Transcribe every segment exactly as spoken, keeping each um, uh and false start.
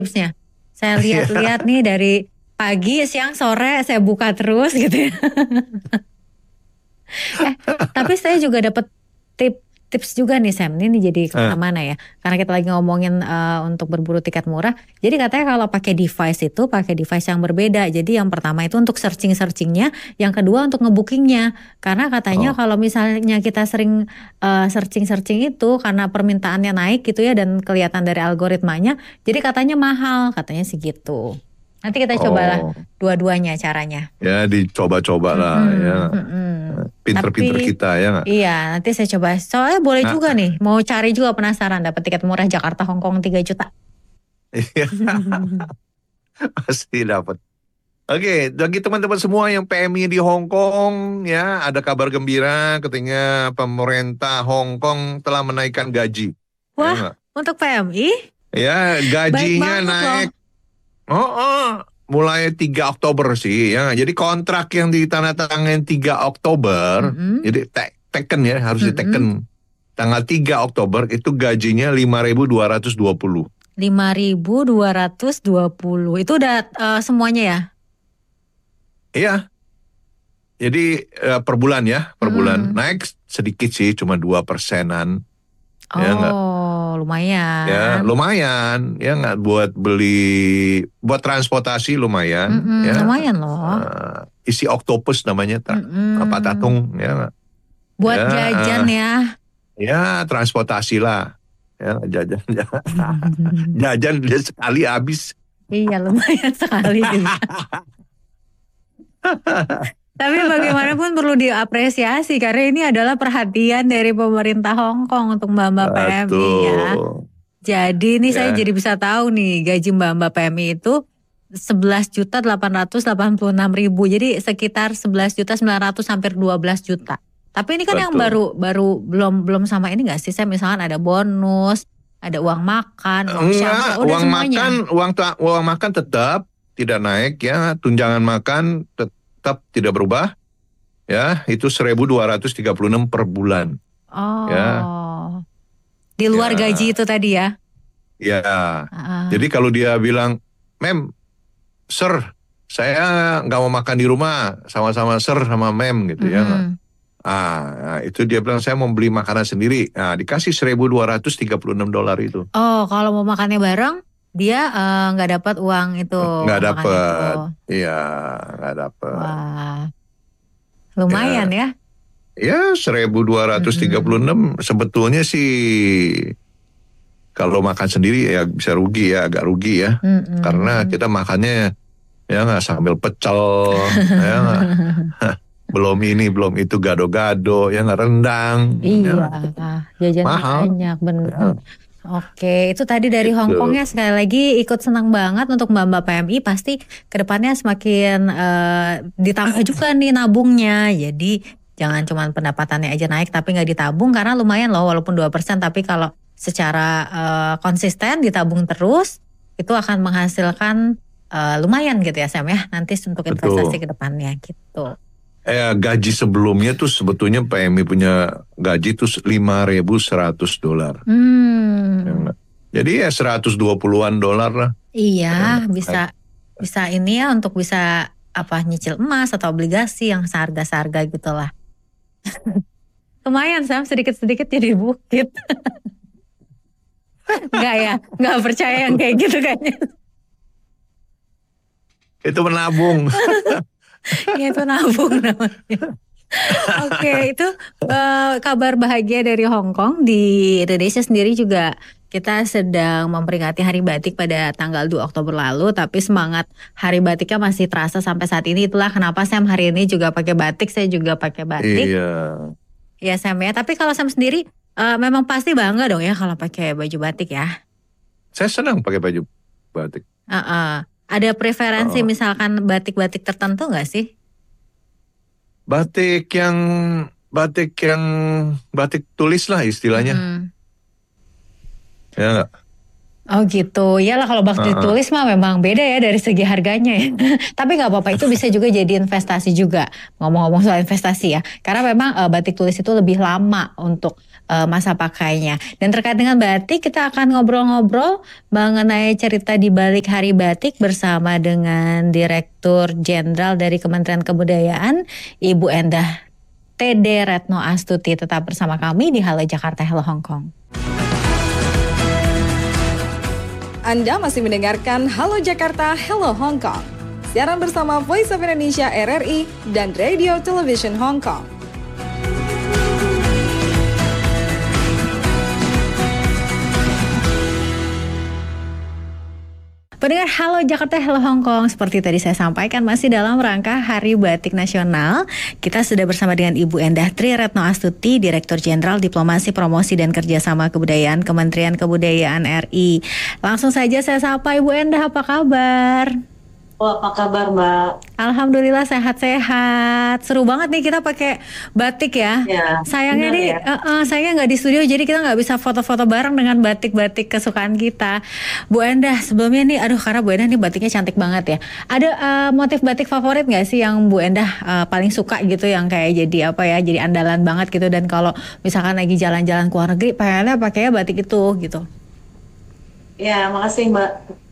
Tipsnya. Saya Iya. lihat-lihat nih dari pagi, siang, sore saya buka terus gitu ya. Eh, tapi saya juga dapat tip tips juga nih Sam, ini jadi Eh. kemana ya, karena kita lagi ngomongin, eee, untuk berburu tiket murah. Jadi katanya kalau pakai device itu, pakai device yang berbeda. Jadi yang pertama itu untuk searching-searching-nya, yang kedua untuk nge-booking-nya. Karena katanya Oh. kalau misalnya kita sering, eee, searching-searching itu karena permintaannya naik gitu ya dan kelihatan dari algoritmanya, jadi katanya mahal, katanya sih gitu. Nanti kita cobalah Oh. dua-duanya caranya. Ya dicoba-cobalah ya. Mhm mhm. Pinter-pinter Tapi kita ya nggak? iya, nanti saya coba. Soalnya boleh Nah. juga nih, mau cari juga penasaran dapat tiket murah Jakarta Hong Kong tiga juta. Iya. Pasti dapat. Oke, bagi teman-teman semua yang P M I di Hong Kong ya, ada kabar gembira katanya pemerintah Hong Kong telah menaikkan gaji. Ya Wah, nggak? untuk P M I? Ya, Baik gajinya banget loh. naik. Oh, oh, mulai tiga Oktober sih ya. Jadi kontrak yang ditandatangani tiga Oktober, Mhm. jadi te teken ya, harus Mhm. diteken. Tanggal tiga Oktober itu gajinya lima ribu dua ratus dua puluh. lima ribu dua ratus dua puluh. Itu udah, eee, semuanya ya? Iya. Jadi uh, per bulan ya, per bulan. Mhm. Naik sedikit sih, cuma dua persenan. Ya nggak? Oh, Ya lumayan. lumayan, ya nggak, buat beli, buat transportasi lumayan. Mhm, Ya, lumayan loh. uh, isi oktopus namanya, tra- apa Mhm. tatung, ya nggak? Buat Ya, jajan uh, ya. ya transportasi lah. Ya jajan, jajan dia sekali habis. Iya, lumayan sekali juga. Tapi bagaimanapun perlu diapresiasi karena ini adalah perhatian dari pemerintah Hong Kong untuk mbak-mbak P M I ya. Betul. Jadi ini saya Ya. jadi bisa tahu nih gaji mbak-mbak P M I itu sebelas juta delapan ratus delapan puluh enam ribu. Jadi sekitar sebelas juta sembilan ratus hampir dua belas juta. Tapi ini kan yang Betul. baru baru belum belum sama ini nggak sih? Saya misalkan ada bonus, ada uang makan, uang Enggak, shampoo, udah uang semuanya. makan, uang ta- uang makan tetap tidak naik ya, tunjangan makan tetap tidak berubah. Ya, itu seribu dua ratus tiga puluh enam per bulan. Oh. Ya. Di luar Ya. gaji itu tadi ya? Ya. Uh. Jadi kalau dia bilang, "Mem, sir, saya nggak mau makan di rumah, sama-sama sir sama mem," gitu ya. Mm-mm. Ah, itu dia bilang saya mau beli makanan sendiri. Nah, dikasih seribu dua ratus tiga puluh enam dolar itu. Oh, kalau mau makannya bareng, dia nggak uh, dapat uang itu. Nggak makan dapat. itu. Iya, nggak dapat. Wah, lumayan ya? Ya, seribu dua ratus tiga puluh enam Mm-mm. sebetulnya sih kalau makan sendiri ya bisa rugi ya, agak rugi ya. Mm-mm. Karena kita makannya ya nggak sambil pecel, ya nggak. Belum ini, belum itu, gado-gado, ya nggak, rendang. Iya, Ya. jajan Mahal. banyak, bener. Ya. Oke, itu tadi dari Gitu. Hong Kong ya. Sekali lagi ikut senang banget untuk mbak-mbak P M I. Pasti kedepannya semakin uh, ditambah juga nih nabungnya. Jadi jangan cuma pendapatannya aja naik tapi nggak ditabung, karena lumayan loh walaupun dua persen. Tapi kalau secara uh, konsisten ditabung terus, itu akan menghasilkan uh, lumayan gitu ya Sam ya. Nanti untuk investasi Betul. ke depannya gitu. Eh, gaji sebelumnya tuh sebetulnya P M I punya gaji tuh lima ribu seratus dolar. Hmm. Ya, jadi ya seratus dua puluhan dolar lah. Iya, Ya, bisa bisa ini ya untuk bisa apa nyicil emas atau obligasi yang seharga-seharga gitulah. Lumayan Sam, sedikit-sedikit jadi bukit. Enggak ya, enggak percaya yang kayak gitu kayaknya. Itu menabung. Ya itu nabung namanya. Oke, itu uh, kabar bahagia dari Hong Kong. Di Indonesia sendiri juga kita sedang memperingati Hari Batik pada tanggal dua Oktober lalu. Tapi semangat Hari Batiknya masih terasa sampai saat ini. Itulah kenapa Sam hari ini juga pakai batik. Saya juga pakai batik. Iya. Ya Sam ya. Tapi kalau Sam sendiri uh, memang pasti bangga dong ya kalau pakai baju batik ya. Saya senang pakai baju batik. Uh-uh. Ada preferensi Oh. misalkan batik-batik tertentu nggak sih? Batik yang batik yang batik tulis lah istilahnya. Hmm. Ya nggak? Oh gitu, iyalah kalau batik Uh-uh. tulis mah memang beda ya dari segi harganya ya. Tapi nggak apa-apa, itu bisa juga jadi investasi juga. Ngomong-ngomong soal investasi ya, karena memang uh, batik tulis itu lebih lama untuk uh, masa pakainya. Dan terkait dengan batik, kita akan ngobrol-ngobrol mengenai cerita di balik Hari Batik bersama dengan Direktur Jenderal dari Kementerian Kebudayaan, Ibu Endah T D Retno Astuti. Tetap bersama kami di Halo Jakarta, Halo Hong Kong. Anda masih mendengarkan Halo Jakarta, Halo Hong Kong. Siaran bersama Voice of Indonesia R R I dan Radio Television Hong Kong. Pendengar Halo Jakarta, Halo Hong Kong, seperti tadi saya sampaikan masih dalam rangka Hari Batik Nasional. Kita sudah bersama dengan Ibu Endah Tri Retno Astuti, Direktur Jenderal Diplomasi Promosi dan Kerjasama Kebudayaan Kementerian Kebudayaan R I. Langsung saja saya sapa Ibu Endah, apa kabar? Oh, apa kabar Mbak? Alhamdulillah sehat-sehat. Seru banget nih kita pakai batik ya. Ya, sayangnya benar nih, ya. uh, uh, sayangnya nggak di studio, jadi kita nggak bisa foto-foto bareng dengan batik-batik kesukaan kita. Bu Endah, sebelumnya nih, aduh karena Bu Endah nih batiknya cantik banget ya. Ada uh, motif batik favorit nggak sih yang Bu Endah uh, paling suka gitu, yang kayak jadi apa ya, jadi andalan banget gitu. Dan kalau misalkan lagi jalan-jalan ke luar negeri, pengennya pakainya batik itu gitu. Ya, makasih Mbak.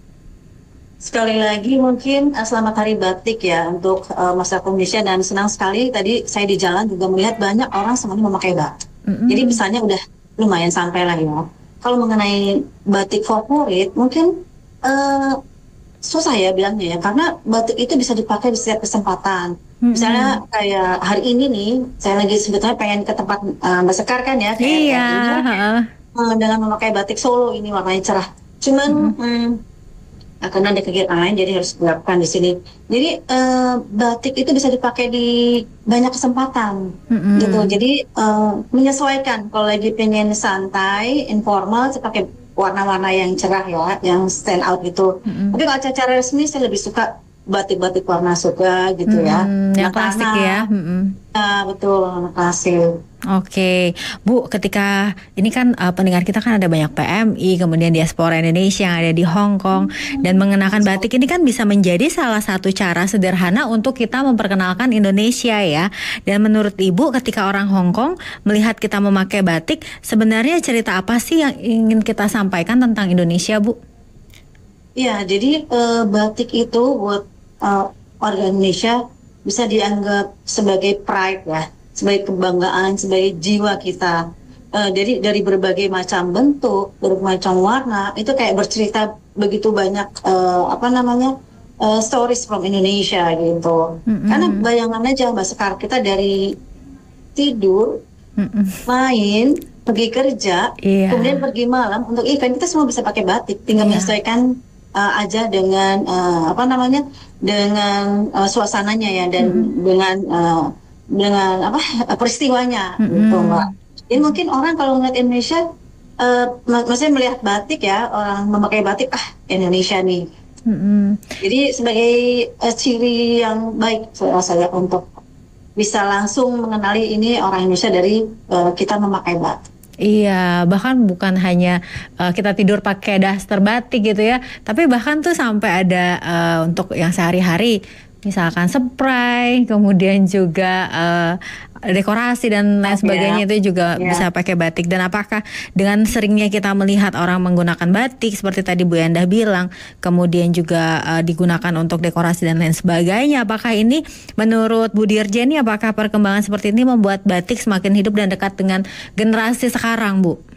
Sekali lagi mungkin uh, selamat Hari Batik ya untuk uh, masyarakat Indonesia, dan senang sekali tadi saya di jalan juga melihat banyak orang semuanya memakai batik. Mm-hmm. Jadi misalnya udah lumayan sampai lah ya. Kalau mengenai batik favorit mungkin uh, susah ya bilangnya ya, karena batik itu bisa dipakai di setiap kesempatan. Mm-hmm. Misalnya kayak hari ini nih, saya lagi sebetulnya pengen ke tempat uh, Mbak Sekar kan ya, kayak iya. ini, uh, dengan memakai batik Solo ini warnanya cerah. Cuman mm-hmm. um, Nah, karena ada kegiatan lain jadi harus dilakukan di sini. Jadi uh, batik itu bisa dipakai di banyak kesempatan, mm-hmm. gitu. Jadi uh, menyesuaikan. Kalau lagi pengen santai, informal, saya pakai warna-warna yang cerah ya, yang stand out gitu. Mm-hmm. Tapi kalau acara resmi saya lebih suka batik-batik warna suka gitu ya. Mm-hmm. Yang klasik ya. Mm-hmm. Ya betul, warna klasik. Oke, Bu, ketika ini kan uh, pendengar kita kan ada banyak P M I, kemudian diaspora Indonesia yang ada di Hong Kong, dan mengenakan batik ini kan bisa menjadi salah satu cara sederhana untuk kita memperkenalkan Indonesia ya. Dan menurut Ibu, ketika orang Hong Kong melihat kita memakai batik, sebenarnya cerita apa sih yang ingin kita sampaikan tentang Indonesia, Bu? Iya, jadi uh, batik itu buat uh, warga Indonesia bisa dianggap sebagai pride ya, sebagai kebanggaan, sebagai jiwa kita. Uh, jadi dari berbagai macam bentuk, berbagai macam warna, itu kayak bercerita begitu banyak uh, apa namanya uh, stories from Indonesia gitu. Mm-hmm. Karena bayangan aja Mbak Sekar, kita dari tidur, mm-hmm. main, pergi kerja, yeah. kemudian pergi malam untuk event, kita semua bisa pakai batik, tinggal yeah. menyesuaikan uh, aja dengan uh, apa namanya dengan uh, suasananya ya, dan mm-hmm. dengan uh, dengan apa peristiwanya mm-hmm. gitu Mbak. Jadi mungkin orang kalau melihat Indonesia, uh, mak- maksudnya melihat batik ya, orang memakai batik, ah Indonesia nih. Mm-hmm. Jadi sebagai uh, ciri yang baik saya rasa ya, untuk bisa langsung mengenali ini orang Indonesia dari uh, kita memakai batik. Iya, bahkan bukan hanya uh, kita tidur pakai daster batik gitu ya, tapi bahkan tuh sampai ada uh, untuk yang sehari-hari, misalkan spray, kemudian juga uh, dekorasi dan lain sebagainya, yeah. itu juga yeah. bisa pakai batik. Dan apakah dengan seringnya kita melihat orang menggunakan batik seperti tadi Bu Endah bilang, kemudian juga uh, digunakan untuk dekorasi dan lain sebagainya, apakah ini menurut Bu Dirjen, apakah perkembangan seperti ini membuat batik semakin hidup dan dekat dengan generasi sekarang, Bu?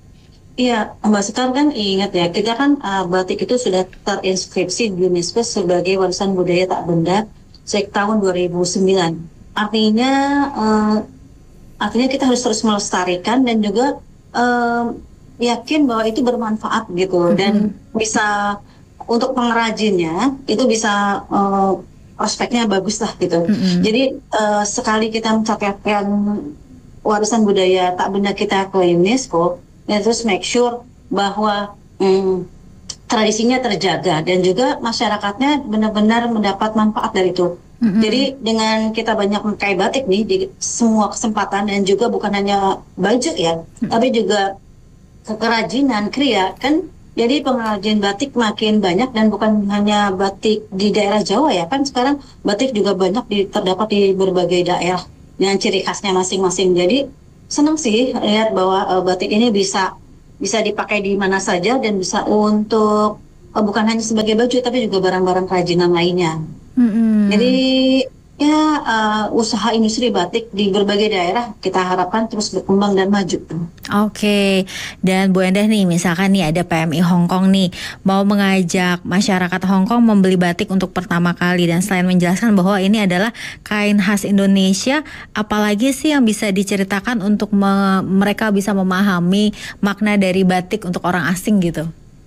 Iya, Mbak Sekar kan ingat ya, kita kan uh, batik itu sudah terinskripsi di UNESCO sebagai warisan budaya tak benda sejak tahun dua ribu sembilan. Artinya, uh, artinya kita harus terus melestarikan dan juga uh, yakin bahwa itu bermanfaat gitu, mm-hmm. dan bisa untuk pengrajinnya itu bisa uh, prospeknya bagus lah gitu. Mm-hmm. Jadi uh, sekali kita mencatatkan warisan budaya tak benda kita ke UNESCO, dan terus make sure bahwa hmm, tradisinya terjaga dan juga masyarakatnya benar-benar mendapat manfaat dari itu. Mm-hmm. Jadi dengan kita banyak memakai batik nih di semua kesempatan, dan juga bukan hanya baju ya, mm-hmm. tapi juga kerajinan kriya kan. Jadi pengrajin batik makin banyak, dan bukan hanya batik di daerah Jawa ya, kan sekarang batik juga banyak di, terdapat di berbagai daerah dengan ciri khasnya masing-masing. Jadi senang sih lihat bahwa uh, batik ini bisa bisa dipakai di mana saja dan bisa untuk uh, bukan hanya sebagai baju tapi juga barang-barang kerajinan lainnya. Mm-mm. Jadi ya uh, usaha industri batik di berbagai daerah kita harapkan terus berkembang dan maju. Oke, dan Bu Endah nih, misalkan nih ada P M I Hong Kong nih, mau mengajak masyarakat Hong Kong membeli batik untuk pertama kali, dan selain menjelaskan bahwa ini adalah kain khas Indonesia, apalagi sih yang bisa diceritakan untuk me- mereka bisa memahami makna dari batik untuk orang asing gitu?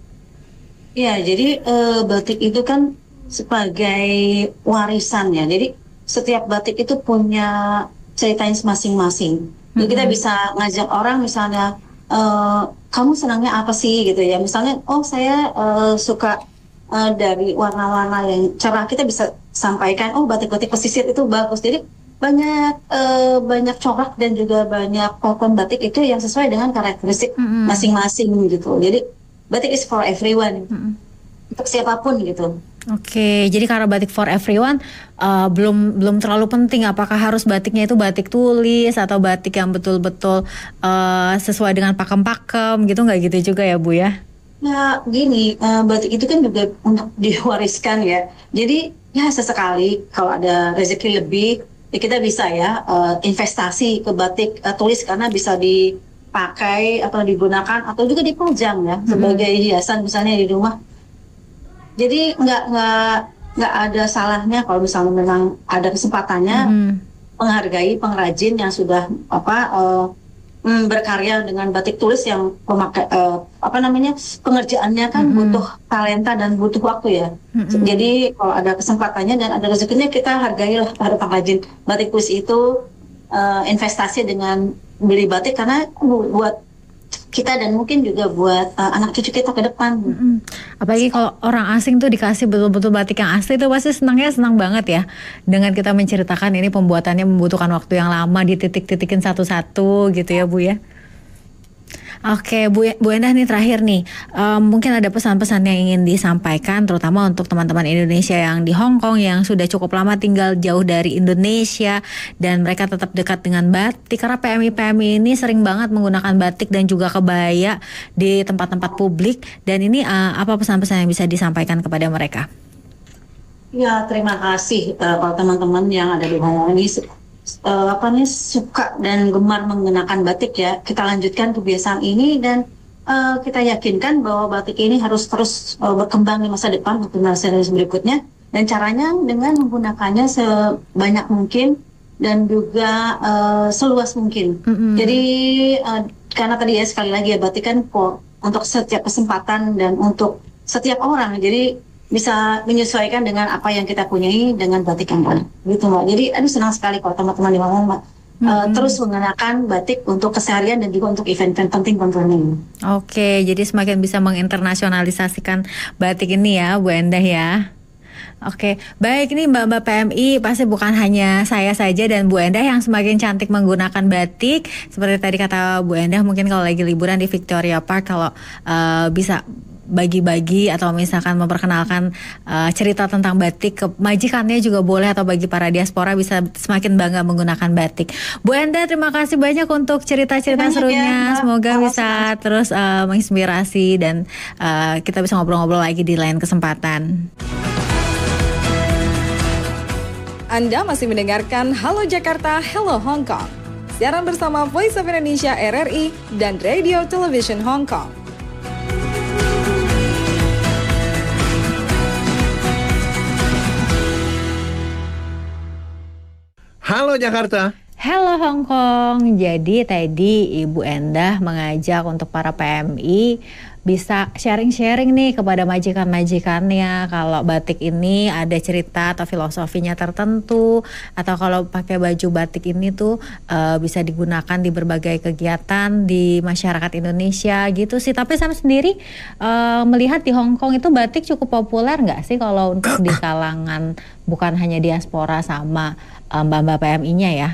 Ya, jadi uh, batik itu kan sebagai warisan ya. Jadi setiap batik itu punya ceritanya masing-masing. Jadi kita bisa ngajak orang misalnya, eh, kamu senangnya apa sih gitu ya. Misalnya, oh saya eh, suka eh, dari warna-warna yang cerah. Kita bisa sampaikan, oh batik-batik pesisir itu bagus. Jadi banyak eh, banyak corak dan juga banyak pattern batik itu yang sesuai dengan karakteristik Mm-mm. masing-masing gitu. Jadi batik is for everyone, Mm-mm. untuk siapapun gitu. Oke, jadi karena batik for everyone uh, belum belum terlalu penting apakah harus batiknya itu batik tulis atau batik yang betul-betul uh, sesuai dengan pakem-pakem gitu, nggak gitu juga ya Bu ya? Ya gini, eh, batik itu kan juga untuk diwariskan ya. Jadi ya sesekali kalau ada rezeki lebih, ya kita bisa ya eh, investasi ke batik eh, tulis karena bisa dipakai atau digunakan atau juga dipajang ya sebagai hiasan misalnya di rumah. Jadi nggak nggak nggak ada salahnya kalau misalnya memang ada kesempatannya Hmm. menghargai pengrajin yang sudah apa eh, mm, berkarya dengan batik tulis yang pemakai eh, apa namanya pengerjaannya kan Mm-mm. butuh talenta dan butuh waktu ya. Mm-mm. Jadi kalau ada kesempatannya dan ada rezekinya kita hargailah para pengrajin batik tulis itu, eh, investasi dengan beli batik karena bu- buat kita dan mungkin juga buat eh, anak cucu kita ke depan. Mm-mm. Apalagi kalau orang asing tuh dikasih betul-betul batik yang asli tuh pasti senangnya senang banget ya. Dengan kita menceritakan ini pembuatannya membutuhkan waktu yang lama, dititik-titikin satu-satu gitu ya Bu ya. Oke, Bu, Bu Endah nih terakhir nih, em, mungkin ada pesan-pesan yang ingin disampaikan terutama untuk teman-teman Indonesia yang di Hong Kong yang sudah cukup lama tinggal jauh dari Indonesia dan mereka tetap dekat dengan batik karena P M I-P M I ini sering banget menggunakan batik dan juga kebaya di tempat-tempat publik, dan ini eh, apa pesan-pesan yang bisa disampaikan kepada mereka? Ya, terima kasih eh, kalau teman-teman yang ada di Hong Kong ini eh, apa nih suka dan gemar menggunakan batik ya. Kita lanjutkan kebiasaan ini dan eh, kita yakinkan bahwa batik ini harus terus eh, berkembang di masa depan untuk generasi berikutnya. Dan caranya dengan menggunakannya sebanyak mungkin dan juga eh, seluas mungkin. Mm-mm. Jadi eh, karena tadi ya sekali lagi ya batik kan for- untuk setiap kesempatan dan untuk setiap orang. Jadi bisa menyesuaikan dengan apa yang kita punyai dengan batik yang ada gitu Mbak. Jadi aduh senang sekali kalau teman-teman di Hong Kong uh, terus mengenakan batik untuk keseharian dan juga untuk event-event penting tentunya. Oke, jadi semakin bisa menginternasionalisasikan batik ini ya Bu Endah ya. Oke, baik, ini Mbak-Mbak P M I pasti bukan hanya saya saja dan Bu Endah yang semakin cantik menggunakan batik. Seperti tadi kata Bu Endah, mungkin kalau lagi liburan di Victoria Park kalau uh, bisa bagi-bagi atau misalkan memperkenalkan uh, cerita tentang batik ke majikannya juga boleh, atau bagi para diaspora bisa semakin bangga menggunakan batik. Bu Endah, terima kasih banyak untuk cerita-cerita Banyak ya, serunya. Mbak. Semoga Sama-sama. bisa terus uh, menginspirasi dan uh, kita bisa ngobrol-ngobrol lagi di lain kesempatan. Anda masih mendengarkan Halo Jakarta, Hello Hong Kong. Siaran bersama Voice of Indonesia R R I dan Radio Television Hong Kong. Halo Jakarta. Halo Hong Kong. Jadi tadi Ibu Endah mengajak untuk para P M I bisa sharing-sharing nih kepada majikan-majikannya kalau batik ini ada cerita atau filosofinya tertentu, atau kalau pakai baju batik ini tuh uh, bisa digunakan di berbagai kegiatan di masyarakat Indonesia gitu sih. Tapi saya sendiri uh, melihat di Hong Kong itu batik cukup populer nggak sih kalau untuk di kalangan bukan hanya diaspora sama uh, mbak-mbak P M I-nya ya?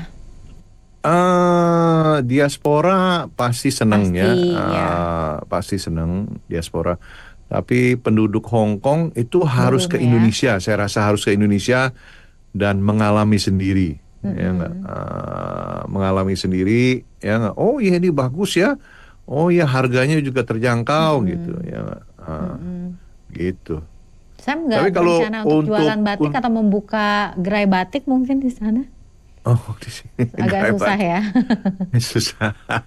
Eh diaspora pasti senang ya, Pasti, Eh, ya. pasti senang diaspora. Tapi penduduk Hong Kong itu harus Belum ke ya. Indonesia, saya rasa harus ke Indonesia dan mengalami sendiri ya nggak, uh, mengalami sendiri, ya nggak. Oh iya ini bagus ya, oh ya harganya juga terjangkau, Mm-mm. gitu, ya nggak. Uh, Mm-mm. gitu. Sam Tapi nggak kalau berencana untuk, untuk jualan batik un- atau membuka gerai batik mungkin di sana? Oh di sini Agak gerai susah batik. ya. Susah.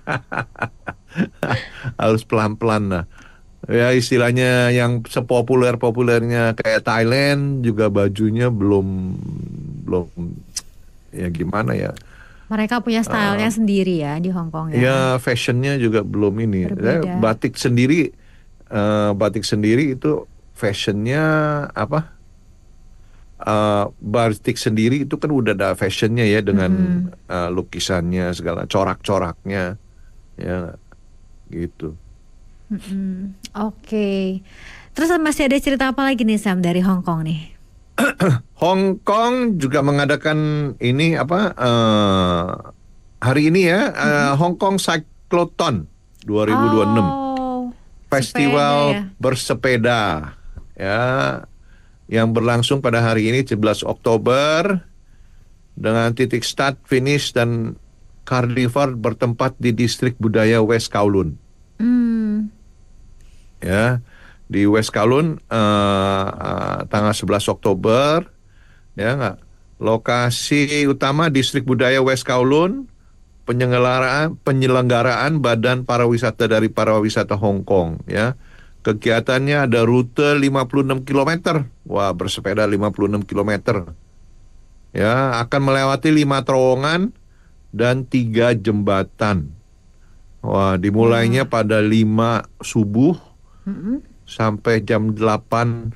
Harus pelan-pelan lah. Ya istilahnya yang sepopuler-populernya kayak Thailand juga bajunya belum belum ya gimana ya. Mereka punya stylenya sendiri ya di Hong Kong ya. Ya fashionnya juga belum ini. Eh, Berbeda. Batik sendiri, eh, batik sendiri itu fashionnya apa? Eh, batik sendiri itu kan udah ada fashionnya ya dengan eh, lukisannya segala corak-coraknya, ya gitu. Mm-mm. Oke. Terus masih ada cerita apa lagi nih Sam dari Hong Kong nih? Hong Kong juga mengadakan ini apa eh, hari ini ya eh, Hong Kong Cyclothon dua ribu dua puluh enam. Oh, Festival sepeda ya. bersepeda ya yang berlangsung pada hari ini sebelas Oktober dengan titik start, finish dan carnival bertempat di distrik budaya West Kowloon. Hmm. Ya di West Kowloon eh, eh, tanggal sebelas Oktober, ya nggak. Lokasi utama distrik budaya West Kowloon, penyelenggaraan penyelenggaraan Badan Pariwisata dari Pariwisata Hong Kong, ya. Kegiatannya ada rute lima puluh enam kilometer. Wah, bersepeda lima puluh enam kilometer. Ya, akan melewati lima terowongan dan tiga jembatan. Wah, dimulainya pada lima subuh Mm-mm. sampai jam delapan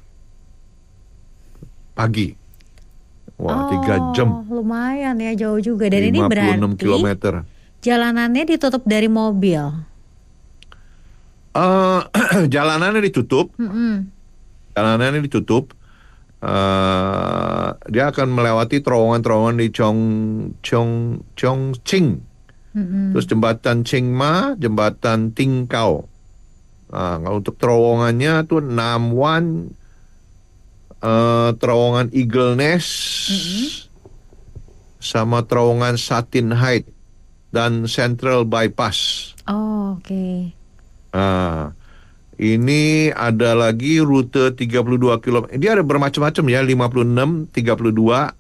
pagi. Wah, tiga jam. Oh, lumayan ya, jauh juga. Dan ini lima puluh enam berarti kilometer. jalanannya ditutup dari mobil. Eh, jalanannya ditutup, Mm-mm. jalanannya ditutup. Eh, dia akan melewati terowongan-terowongan di Chong Chong Chongqing, Mm-mm. terus jembatan Ching Ma, jembatan Tingkau. Nah, kalau untuk terowongannya tuh Nam Wan, eh, terowongan Eagle Nest, sama terowongan Satin Height dan Central Bypass. Oh, oke. Nah, ini ada lagi rute tiga puluh dua kilometer. Dia ada bermacam-macam ya, lima puluh enam, tiga puluh dua.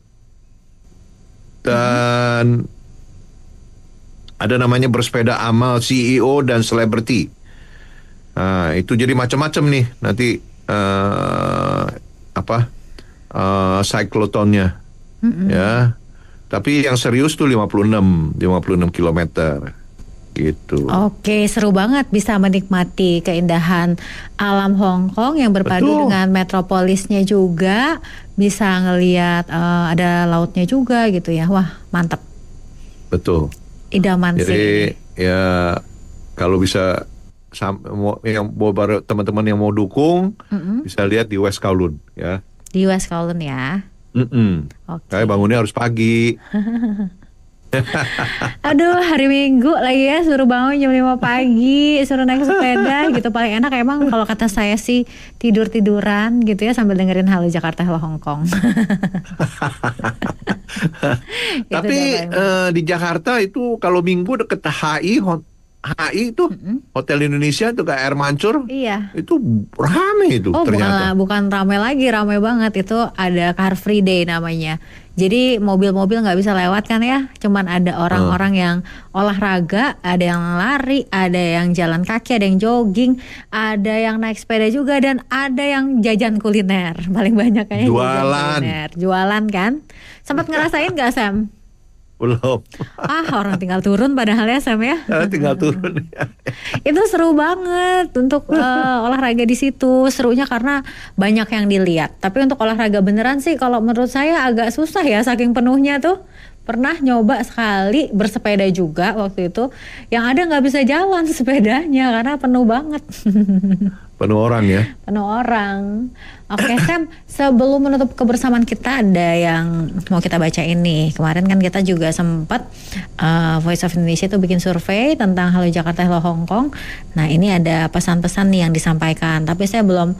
Dan ada namanya bersepeda amal C E O dan selebriti. Nah, itu jadi macam-macam nih nanti eh, apa? Eh, cyclothonnya. Ya. Tapi yang serius tuh lima puluh enam, lima puluh enam kilometer. Gitu. Oke, seru banget bisa menikmati keindahan alam Hong Kong yang berpadu Betul. dengan metropolisnya juga, bisa ngelihat eh, ada lautnya juga gitu ya. Wah, mantap. Betul. Idaman sih. Jadi ya kalau bisa sam- mau- yang mau baru teman-teman yang mau dukung Mm-mm. bisa lihat di West Kowloon ya. Di West Kowloon ya. Mm-mm. Oke. Kayak bangunnya harus pagi. Aduh, hari Minggu lagi ya, suruh bangun jam lima pagi, suruh naik sepeda gitu. Paling enak emang kalau kata saya sih tidur-tiduran gitu ya sambil dengerin Halo Jakarta, Halo Hong Kong. Itu Tapi udah paling- eh, di Jakarta itu kalau Minggu deket H I, Hot- H I itu Hotel Indonesia itu kayak Air Mancur Iya. itu rame itu Oh, bukan, ternyata. bukan ramai lagi, ramai banget. Itu ada Car Free Day namanya. Jadi mobil-mobil nggak bisa lewat kan ya. Cuman ada orang-orang yang olahraga, ada yang lari, ada yang jalan kaki, ada yang jogging, ada yang naik sepeda juga, dan ada yang jajan kuliner. Paling banyak kayaknya jajan Jualan. kuliner. Jualan kan? Sempat ngerasain nggak Sam? Belum. Ah, orang tinggal turun padahal ya Sam ya. Tinggal turun. Itu seru banget untuk eh, olahraga di situ. Serunya karena banyak yang dilihat. Tapi untuk olahraga beneran sih kalau menurut saya agak susah ya, saking penuhnya tuh. Pernah nyoba sekali bersepeda juga waktu itu, yang ada nggak bisa jalan sepedanya karena penuh banget. Penuh orang ya. Penuh orang. Oke Sam, sebelum menutup kebersamaan kita ada yang mau kita baca ini. Kemarin kan kita juga sempat uh, Voice of Indonesia itu bikin survei tentang Halo Jakarta, Halo Hong Kong. Nah ini ada pesan-pesan nih yang disampaikan, tapi saya belum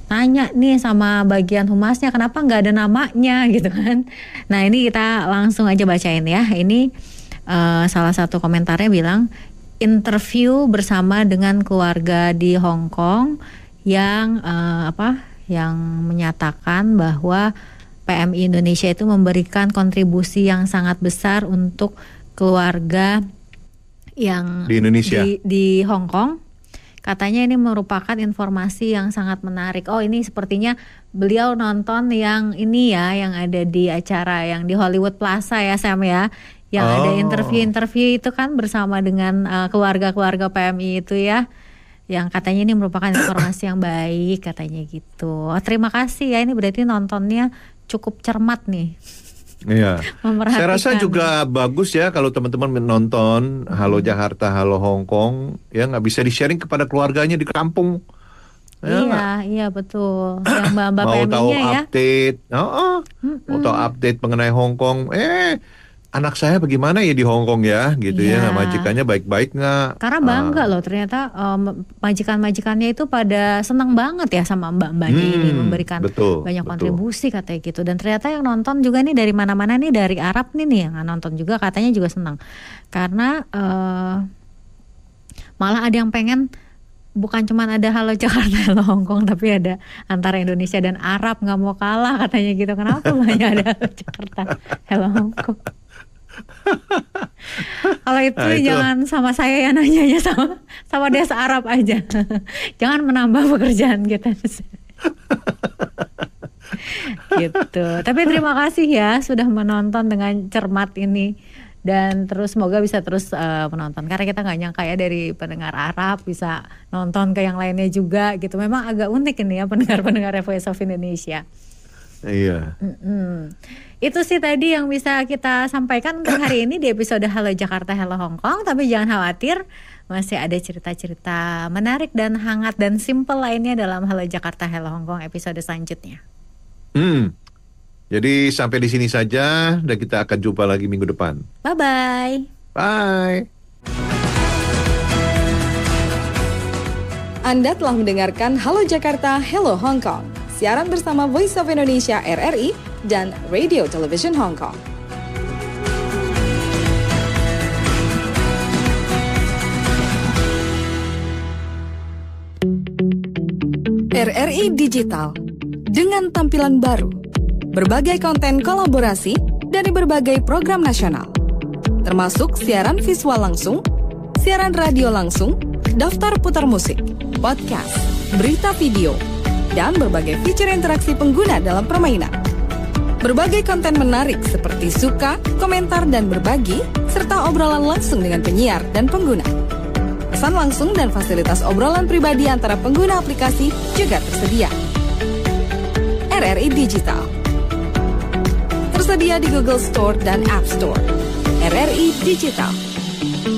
nanya nih sama bagian humasnya kenapa nggak ada namanya gitu kan. Nah ini kita langsung aja bacain ya. Ini uh, salah satu komentarnya bilang interview bersama dengan keluarga di Hong Kong yang uh, apa yang menyatakan bahwa P M I Indonesia itu memberikan kontribusi yang sangat besar untuk keluarga yang di Indonesia di, di Hong Kong. Katanya ini merupakan informasi yang sangat menarik. Oh ini sepertinya beliau nonton yang ini ya, yang ada di acara yang di Hollywood Plaza ya Sam ya. Yang oh. ada interview-interview itu kan bersama dengan uh, keluarga-keluarga P M I itu ya. Yang katanya ini merupakan informasi yang baik katanya gitu. Oh, terima kasih ya, ini berarti nontonnya cukup cermat nih. Iya. Saya rasa juga bagus ya kalau teman-teman menonton Halo Jakarta, Halo Hong Kong, ya nggak bisa di-sharing kepada keluarganya di kampung. Ya, iya, gak? Iya betul. Yang mbak-mbak P M I-nya ya. Mau tahu update, oh, oh. mau tahu update mengenai Hong Kong. Eh, anak saya bagaimana ya di Hong Kong ya, gitu ya. ya. Nah, majikannya baik-baik nggak? Karena bangga uh. loh ternyata um, majikan-majikannya itu pada senang banget ya sama mbak-mbaknya hmm, ini memberikan betul, banyak betul. kontribusi katanya gitu. Dan ternyata yang nonton juga nih dari mana-mana nih, dari Arab nih nih yang nonton juga katanya juga senang. Karena uh, malah ada yang pengen bukan cuma ada Halo Jakarta, Halo Hong Kong, tapi ada antara Indonesia dan Arab, nggak mau kalah katanya gitu. Kenapa banyak ada Halo Jakarta, Halo Hong Kong? Kalau itu, nah, itu jangan sama saya ya nanyanya, sama sama desa Arab aja. Jangan menambah pekerjaan kita. Gitu. Tapi terima kasih ya sudah menonton dengan cermat ini. Dan terus semoga bisa terus uh, menonton. Karena kita gak nyangka ya dari pendengar Arab bisa nonton ke yang lainnya juga gitu. Memang agak unik ini ya pendengar-pendengar Voice of Indonesia. Iya. Mm-mm. Itu sih tadi yang bisa kita sampaikan untuk hari ini di episode Halo Jakarta, Halo Hong Kong. Tapi jangan khawatir, masih ada cerita-cerita menarik dan hangat dan simple lainnya dalam Halo Jakarta, Halo Hong Kong episode selanjutnya. Hmm. Jadi sampai di sini saja dan kita akan jumpa lagi minggu depan. Bye-bye. Bye. Anda telah mendengarkan Halo Jakarta, Halo Hong Kong. Siaran bersama Voice of Indonesia R R I dan Radio Television Hong Kong. R R I Digital dengan tampilan baru, berbagai konten kolaborasi dari berbagai program nasional, termasuk siaran visual langsung, siaran radio langsung, daftar putar musik, podcast, berita video, dan berbagai fitur interaksi pengguna dalam permainan. Berbagai konten menarik seperti suka, komentar, dan berbagi, serta obrolan langsung dengan penyiar dan pengguna. Pesan langsung dan fasilitas obrolan pribadi antara pengguna aplikasi juga tersedia. R R I Digital tersedia di Google Store dan App Store. R R I Digital.